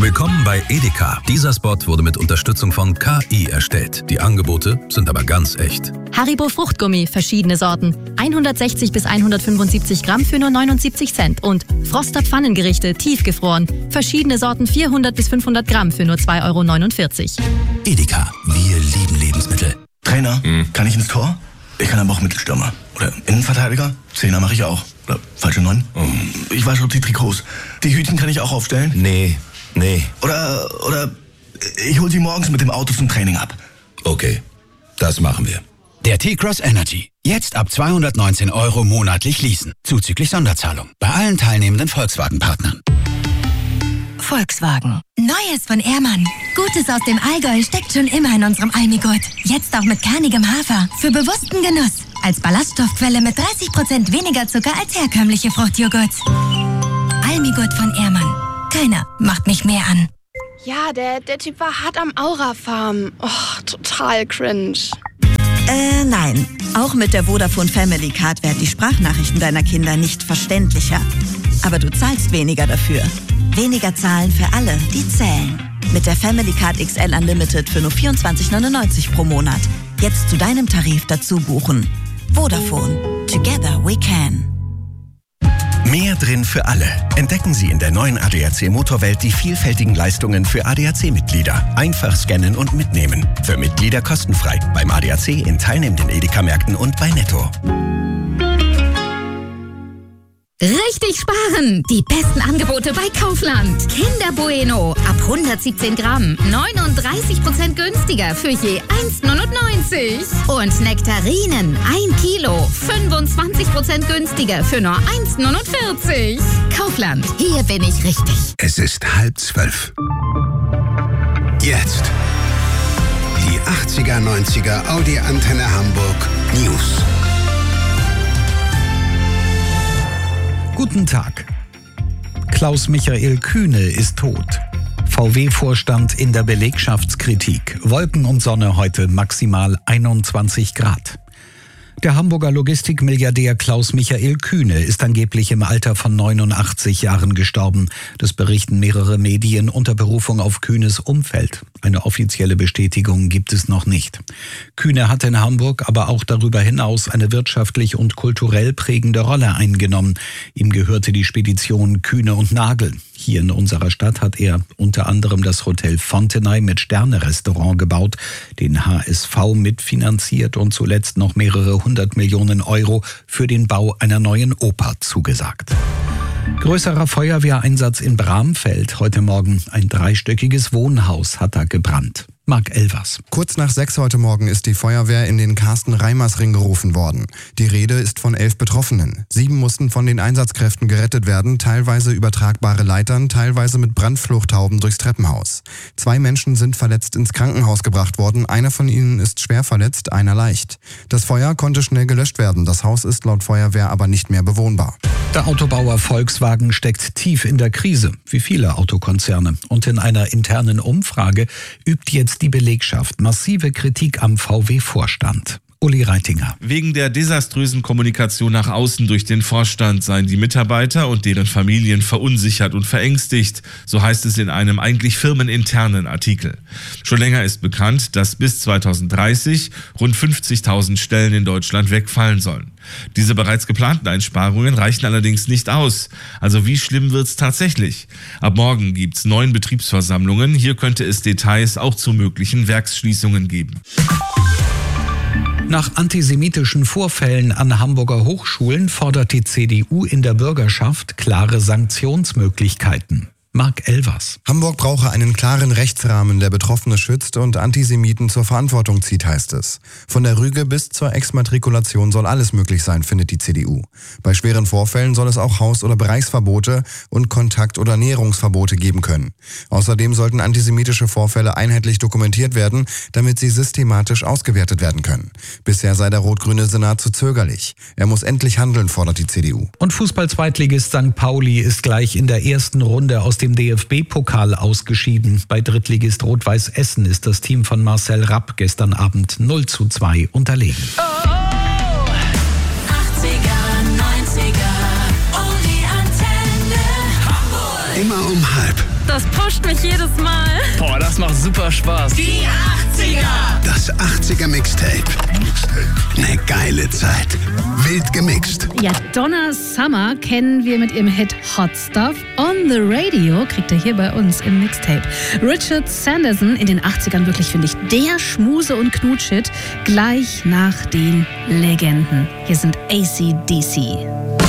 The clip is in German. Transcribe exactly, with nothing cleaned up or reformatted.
Willkommen bei Edeka. Dieser Spot wurde mit Unterstützung von K I erstellt. Die Angebote sind aber ganz echt. Haribo Fruchtgummi, verschiedene Sorten. hundertsechzig bis hundertfünfundsiebzig Gramm für nur neunundsiebzig Cent. Und Froster Pfannengerichte, tiefgefroren. Verschiedene Sorten vierhundert bis fünfhundert Gramm für nur zwei Euro neunundvierzig. Edeka, wir lieben Lebensmittel. Trainer, hm. kann ich ins Tor? Ich kann aber auch Mittelstürmer. Oder Innenverteidiger? Zehner mache ich auch. Oder falsche Neun? Oh. Ich weiß schon die Trikots. Die Hütchen kann ich auch aufstellen? Nee, nee. Oder, oder ich hol sie morgens mit dem Auto zum Training ab. Okay, das machen wir. Der T-Cross Energy. Jetzt ab zweihundertneunzehn Euro monatlich leasen. Zuzüglich Sonderzahlung. Bei allen teilnehmenden Volkswagen-Partnern. Volkswagen. Neues von Ehrmann. Gutes aus dem Allgäu steckt schon immer in unserem Almigurt. Jetzt auch mit kernigem Hafer. Für bewussten Genuss. Als Ballaststoffquelle mit dreißig Prozent weniger Zucker als herkömmliche Fruchtjoghurts. Almigurt von Ehrmann. Keiner macht mich mehr an. Ja, der, der Typ war hart am Aura-Farm. Oh, total cringe. Äh, nein. Auch mit der Vodafone Family Card werden die Sprachnachrichten deiner Kinder nicht verständlicher. Aber du zahlst weniger dafür. Weniger zahlen für alle, die zählen. Mit der Family Card X L Unlimited für nur vierundzwanzig neunundneunzig pro Monat. Jetzt zu deinem Tarif dazu buchen. Vodafone. Together we can. Mehr drin für alle. Entdecken Sie in der neuen A D A C Motorwelt die vielfältigen Leistungen für A D A C-Mitglieder. Einfach scannen und mitnehmen. Für Mitglieder kostenfrei. Beim A D A C in teilnehmenden Edeka-Märkten und bei Netto. Richtig sparen! Die besten Angebote bei Kaufland. Kinder Bueno ab hundertsiebzehn Gramm. neununddreißig Prozent günstiger für je eins neunundneunzig. Und Nektarinen ein Kilo. fünfundzwanzig Prozent günstiger für nur eins neunundvierzig. Kaufland, hier bin ich richtig. Es ist halb zwölf. Jetzt. Die achtziger, neunziger Audi Antenne Hamburg News. Guten Tag. Klaus-Michael Kühne ist tot. V W-Vorstand in der Belegschaftskritik. Wolken und Sonne heute maximal einundzwanzig Grad. Der Hamburger Logistikmilliardär Klaus-Michael Kühne ist angeblich im Alter von neunundachtzig Jahren gestorben. Das berichten mehrere Medien unter Berufung auf Kühnes Umfeld. Eine offizielle Bestätigung gibt es noch nicht. Kühne hat in Hamburg aber auch darüber hinaus eine wirtschaftlich und kulturell prägende Rolle eingenommen. Ihm gehörte die Spedition Kühne und Nagel. Hier in unserer Stadt hat er unter anderem das Hotel Fontenay mit Sterne-Restaurant gebaut, den H S V mitfinanziert und zuletzt noch mehrere hundert Millionen Euro für den Bau einer neuen Oper zugesagt. Größerer Feuerwehreinsatz in Bramfeld. Heute Morgen ein dreistöckiges Wohnhaus hat da gebrannt. Marc Elvers. Kurz nach sechs heute Morgen ist die Feuerwehr in den Carsten-Reimers-Ring gerufen worden. Die Rede ist von elf Betroffenen. Sieben mussten von den Einsatzkräften gerettet werden, teilweise übertragbare Leitern, teilweise mit Brandfluchthauben durchs Treppenhaus. Zwei Menschen sind verletzt ins Krankenhaus gebracht worden. Einer von ihnen ist schwer verletzt, einer leicht. Das Feuer konnte schnell gelöscht werden. Das Haus ist laut Feuerwehr aber nicht mehr bewohnbar. Der Autobauer Volkswagen steckt tief in der Krise, wie viele Autokonzerne. Und in einer internen Umfrage übt jetzt die Belegschaft massive Kritik am V W-Vorstand. Uli Reitinger. Wegen der desaströsen Kommunikation nach außen durch den Vorstand seien die Mitarbeiter und deren Familien verunsichert und verängstigt, so heißt es in einem eigentlich firmeninternen Artikel. Schon länger ist bekannt, dass bis zweitausenddreißig rund fünfzigtausend Stellen in Deutschland wegfallen sollen. Diese bereits geplanten Einsparungen reichen allerdings nicht aus. Also wie schlimm wird's tatsächlich? Ab morgen gibt's neun Betriebsversammlungen. Hier könnte es Details auch zu möglichen Werksschließungen geben. Nach antisemitischen Vorfällen an Hamburger Hochschulen fordert die C D U in der Bürgerschaft klare Sanktionsmöglichkeiten. Marc Elvers. Hamburg brauche einen klaren Rechtsrahmen, der Betroffene schützt und Antisemiten zur Verantwortung zieht, heißt es. Von der Rüge bis zur Exmatrikulation soll alles möglich sein, findet die C D U. Bei schweren Vorfällen soll es auch Haus- oder Bereichsverbote und Kontakt- oder Näherungsverbote geben können. Außerdem sollten antisemitische Vorfälle einheitlich dokumentiert werden, damit sie systematisch ausgewertet werden können. Bisher sei der rot-grüne Senat zu zögerlich. Er muss endlich handeln, fordert die C D U. Und Fußball-Zweitligist Sankt Pauli ist gleich in der ersten Runde aus dem D F B-Pokal ausgeschieden. Bei Drittligist Rot-Weiß Essen ist das Team von Marcel Rapp gestern Abend null zu zwei unterlegen. Oh, oh. achtziger, neunziger, oh, die Antenne Hamburg. Immer um halb. Das pusht mich jedes Mal. Boah, das macht super Spaß. Die achtziger! Das achtziger Mixtape. Eine geile Zeit. Wild gemixt. Ja, Donna Summer kennen wir mit ihrem Hit Hot Stuff. On the Radio kriegt er hier bei uns im Mixtape. Richard Sanderson in den achtzigern wirklich, finde ich, der Schmuse- und Knutschhit gleich nach den Legenden. Hier sind A C D C.